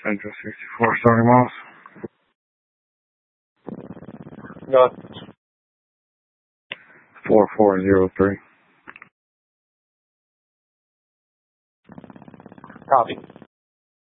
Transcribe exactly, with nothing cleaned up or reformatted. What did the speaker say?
Central sixty-four, starting miles. Got four four zero three. Copy.